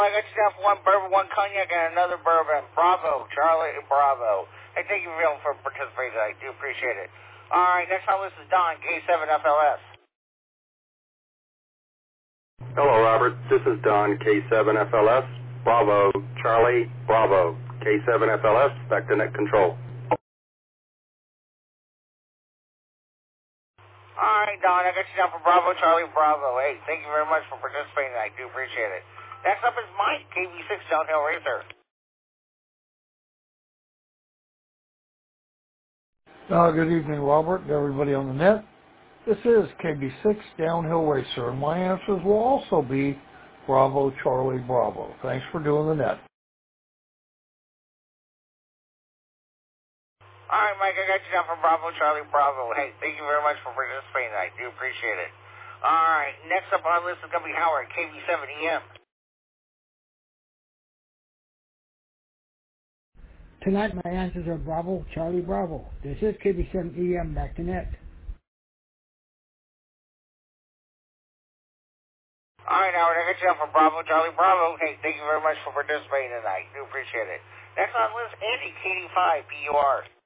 I got you down for one bourbon, one cognac, and another bourbon. Bravo, Charlie, Bravo. Hey, thank you for participating. I do appreciate it. All right, next on this is Don, K7FLS. Hello, Robert. This is Don, K7FLS. Bravo, Charlie, Bravo. K7FLS, back to net control. All right, Don, I got you down for Bravo, Charlie, Bravo. Hey, thank you very much for participating. I do appreciate it. Next up is Mike, KB6 Downhill Racer. Good evening, Robert, and everybody on the net. This is KB6 Downhill Racer, and my answers will also be Bravo, Charlie, Bravo. Thanks for doing the net. All right, Mike, I got you down for Bravo, Charlie, Bravo. Hey, thank you very much for participating. I do appreciate it. All right, next up on the list is going to be Howard, KB7EM. Tonight my answers are Bravo, Charlie, Bravo. This is KB7EM, back to net. All right, Howard, I got you down for Bravo, Charlie, Bravo. Hey, thank you very much for participating tonight. I do appreciate it. Next on the list, Andy, KD5, PUR.